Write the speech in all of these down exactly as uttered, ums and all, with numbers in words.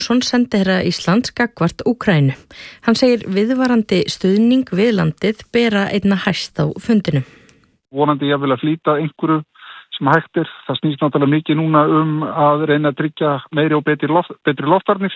Svon sendiherra Íslands gagnvart Úkraínu. Hann segir viðvarandi stuðning við landið bera einna hæst á fundinum. Vonandi ég vil að flýta einhverju sem hægt er. Það snýst náttúrulega mikið núna um að reyna að tryggja meiri og betri, loft, betri loftvarnir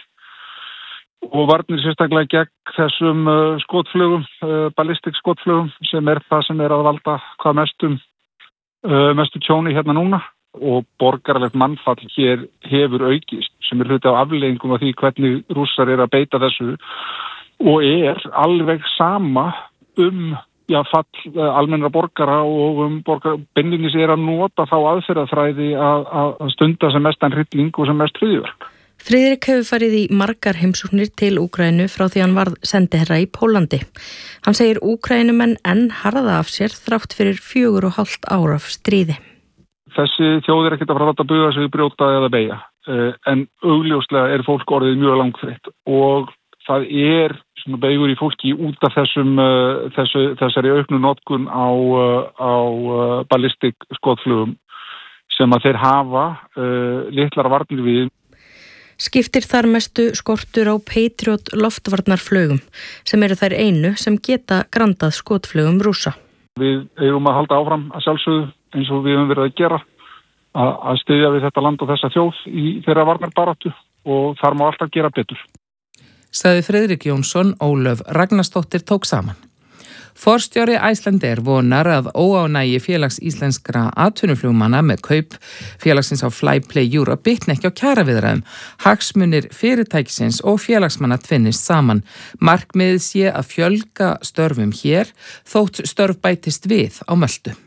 og varnir sérstaklega gegn þessum uh, skotflugum, uh, ballistik skotflugum sem er það sem er að valda hvað mestum, uh, mestu tjóni hérna núna. Og borgaralegt mannfall hér hefur aukist sem er hluti á afleiðingum af því hvernig Rússar er að beita þessu og er alveg sama um já, fall almennra borgara og um borgar, beinlínis er að nota þá aðferðafræði að, að stunda sem mestan hrylling og sem mest hryðjuverk. Friðrik hefur farið í margar heimsóknir til Úkraínu frá því hann varð sendiherra í Pólandi. Hann segir Úkraínumenn enn harða af sér þrátt fyrir fjögur og hálft ár af stríði. Þessi þjóð er ekkert að fara að láta buga sig, brjóta eða beygja, en augljóslega er fólk orðið mjög langþreytt og það er svona beigur í fólki út af þessum, þessu, þessari auknu notkun á, á ballistik skotflugum sem að þeir hafa uh, litlar varnir við. Skiptir þar mestu skortur á Patriot loftvarnarflugum sem eru þær einu sem geta grandað skotflugum Rússa. Við eigum að halda áfram að sjálfsögðu eins og við höfum verið að gera að, að styðja við þetta land og þessa þjóð í þeirra varnarbaráttu og þar má alltaf gera betur. Sagði Friðrik Jónsson, Ólöf Ragnarsdóttir tók saman. Forstjóri Icelandair vonar að óánægi félags íslenskra atvinnuflugmanna með kaup félagsins á Flyplay Europe bitni ekki á kjaraviðræðum. Hagsmunir fyrirtækisins og félagsmanna tvinnist saman. Markmiðið sé að fjölga störfum hér þótt störf bætist við á Möltu.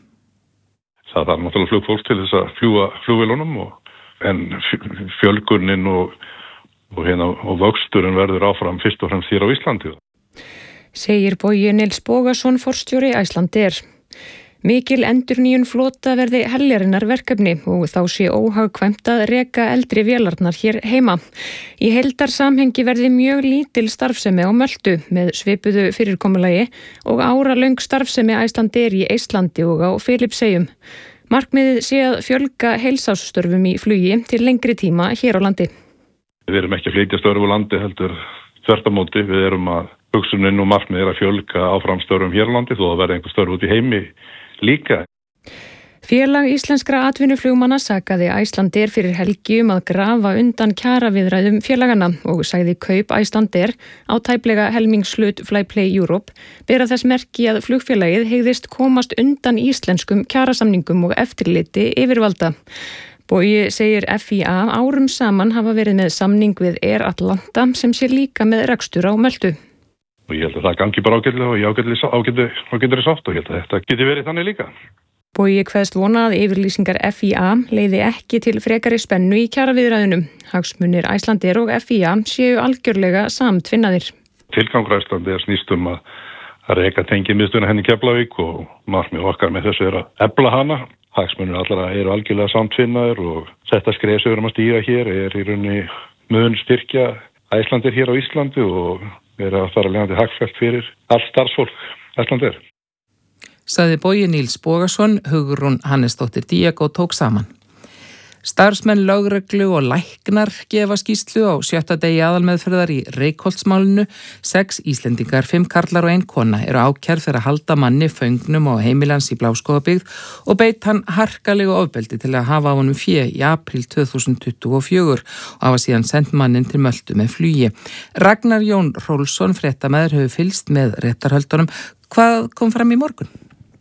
Það þarf náttúrulega flugfólk til þess að fljúga flugvélunum og en fjölgunin og, og, hérna, og vöxturinn verður áfram fyrst og fremst hér á Íslandi. Segir Bogi Nils Bogason, forstjóri Icelandair. Mikil endurnýjun flota verði heljarinnar verkefni og þá sé óhagkvæmt að reka eldri vélarnar hér heima. Í heildarsamhengi verði mjög lítil starfsemi á Möltu með svipuðu fyrirkomulagi og áralöng starfsemi Icelandair í Eistlandi og á Filippseyjum. Markmiðið sé að fjölga heilsársstörfum í flugi til lengri tíma hér á landi. Við erum ekki að flytja störf á landi heldur þvert á móti. Við erum að hugsunin og markmiðið er að fjölga áfram störfum hér á landi þó að verði einhver störf út í heimi líka. Félag íslenskra atvinnuflugmanna sakaði Icelandair fyrir helgi um að grafa undan kjaraviðræðum félagana og sagði kaup Icelandair á tæplega helmingshlut Flyplay Europe bera þess merki að flugfélagið hygðist komast undan íslenskum kjarasamningum og eftirliti yfirvalda. Bogi segir F I A árum saman hafa verið með samning við Air Atlanta sem sé líka með rekstur á Möltu. Og ég held að það gangi bara ágætlega og ég ágætlega sátt og ég held að þetta geti verið þannig líka. Bogi kveðst vona að yfirlýsingar F I A leiði ekki til frekari spennu í kjaraviðræðunum. Hagsmunir Icelandair og F I A séu algjörlega samtvinnaðir. Tilgangur Icelandair snýst um að, að reka tengimiðstöðina henni í Keflavík og markmið okkar með þessu er að efla hana. Hagsmunir allra eru algjörlega samtvinnaðir og þetta skref sem við erum að stýra hér er í rauninni mun styrkja Icelandair hér á Íslandi og er að fara leiðandi hagfellt fyrir allt starfsfólk Icelandair. Sagði Bogi Nils Bogason, Hugrún Hannesdóttir Díagó tók saman. Starfsmenn lögreglu og læknar gefa skýrslu á sjötta degi aðalmeðferðar í Reykholtsmálinu. Sex Íslendingar, fimm karlar og ein kona eru ákærð fyrir að halda manni föngnum á heimilans í Bláskógabyggð og beit hann harkalegu ofbeldi til að hafa á honum fé í apríl tvö þúsund tuttugu og fjögur og hafa síðan sendt mannin til Möltu með flugi. Ragnar Jón Rólfsson, fréttamaður, hefur fylgst með réttarhöldunum. Hvað kom fram í morgun?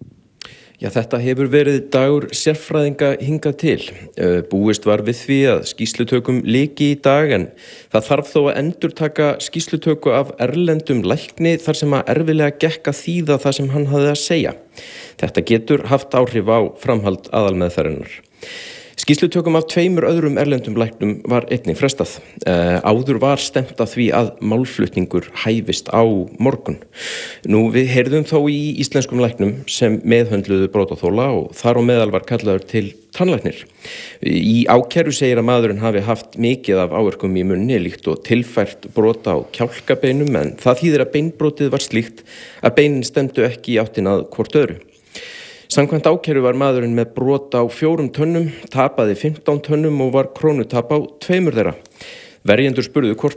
Já, þetta hefur verið dagur sérfræðinga hingað til. Búist var við því að skýrslutökum lyki í dag en það þarf þó að endurtaka skýrslutöku af erlendum lækni þar sem að erfilega gekk að þýða það sem hann hafði að segja. Þetta getur haft áhrif á framhald aðalmeðferðarinnar. Skýrslutökum af tveimur öðrum erlendum læknum var einnig frestað. Uh, áður var stefnt að því að málflutningur hæfist á morgun. Nú við heyrðum þó í íslenskum læknum sem meðhöndluðu brotaþola og þar á meðal var kallaður til tannlæknir. Í ákæru segir að maðurinn hafi haft mikið af áverkum í munni líkt og tilfært brota á kjálkabeinum en það þýðir að beinbrotið var slíkt að beinin stefndu ekki í áttina að hvort öðru. Samkvæmt ákæru var maðurinn með brot á fjórum tönnum, tapaði fimmtán tönnum og var krónutap á tveimur þeirra. Verjendur spurðu hvort